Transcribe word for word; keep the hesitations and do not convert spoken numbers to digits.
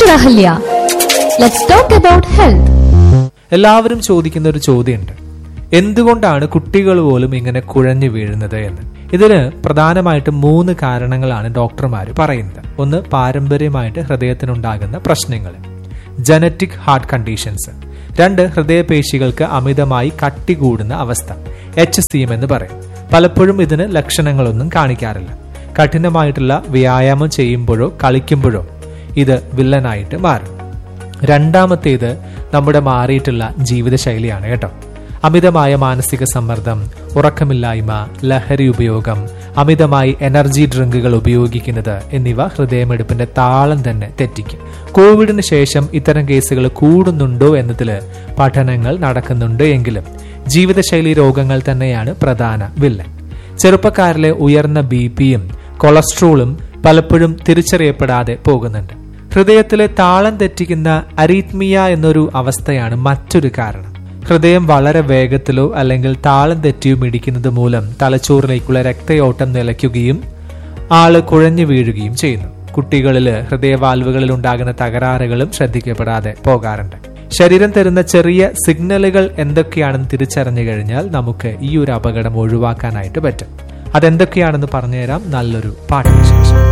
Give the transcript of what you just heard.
Doctor Ahalya. Let's talk about health. എല്ലാവരും ചോദിക്കുന്ന ഒരു ചോദ്യമുണ്ട്, എന്തുകൊണ്ടാണ് കുട്ടികൾ പോലും ഇങ്ങനെ കുഴഞ്ഞു വീഴുന്നത് എന്ന്. ഇതിന് പ്രധാനമായിട്ടും മൂന്ന് കാരണങ്ങളാണ് ഡോക്ടർമാർ പറയുന്നത്. ഒന്ന്, പാരമ്പര്യമായിട്ട് ഹൃദയത്തിനുണ്ടാകുന്ന പ്രശ്നങ്ങൾ, ജനറ്റിക് ഹാർട്ട് കണ്ടീഷൻസ്. രണ്ട്, ഹൃദയപേശികൾക്ക് അമിതമായി കട്ടി കൂടുന്ന അവസ്ഥ, എച്ച് സി എം എന്ന് പറയും. പലപ്പോഴും ഇതിന് ലക്ഷണങ്ങളൊന്നും കാണിക്കാറില്ല. കഠിനമായിട്ടുള്ള വ്യായാമം ചെയ്യുമ്പോഴോ കളിക്കുമ്പോഴോ ഇത് വില്ലനായിട്ട് മാറും. രണ്ടാമത്തേത് നമ്മുടെ മാറിയിട്ടുള്ള ജീവിതശൈലിയാണ് കേട്ടോ. അമിതമായ മാനസിക സമ്മർദ്ദം, ഉറക്കമില്ലായ്മ, ലഹരി ഉപയോഗം, അമിതമായി എനർജി ഡ്രിങ്കുകൾ ഉപയോഗിക്കുന്നത് എന്നിവ ഹൃദയമെടുപ്പിന്റെ താളം തന്നെ തെറ്റിക്കും. കോവിഡിന് ശേഷം ഇത്തരം കേസുകൾ കൂടുന്നുണ്ടോ എന്നതിൽ പഠനങ്ങൾ നടക്കുന്നുണ്ട് എങ്കിലും ജീവിതശൈലി രോഗങ്ങൾ തന്നെയാണ് പ്രധാന വില്ലൻ. ചെറുപ്പക്കാരിലെ ഉയർന്ന ബി പിയും കൊളസ്ട്രോളും പലപ്പോഴും തിരിച്ചറിയപ്പെടാതെ പോകുന്നുണ്ട്. ഹൃദയത്തിലെ താളം തെറ്റിക്കുന്ന അരീത്മിയ എന്നൊരു അവസ്ഥയാണ് മറ്റൊരു കാരണം. ഹൃദയം വളരെ വേഗത്തിലോ അല്ലെങ്കിൽ താളം തെറ്റിയോ മിടിക്കുന്നത് മൂലം തലച്ചോറിലേക്കുള്ള രക്തയോട്ടം നിലയ്ക്കുകയും ആള് കുഴഞ്ഞു വീഴുകയും ചെയ്യുന്നു. കുട്ടികളിൽ ഹൃദയവാൽവുകളിൽ ഉണ്ടാകുന്ന തകരാറുകളും ശ്രദ്ധിക്കപ്പെടാതെ പോകാറുണ്ട്. ശരീരം തരുന്ന ചെറിയ സിഗ്നലുകൾ എന്തൊക്കെയാണെന്ന് തിരിച്ചറിഞ്ഞു കഴിഞ്ഞാൽ നമുക്ക് ഈ ഒരു അപകടം ഒഴിവാക്കാനായിട്ട് പറ്റും. അതെന്തൊക്കെയാണെന്ന് പറഞ്ഞുതരാം നല്ലൊരു പാഠവിശേഷം.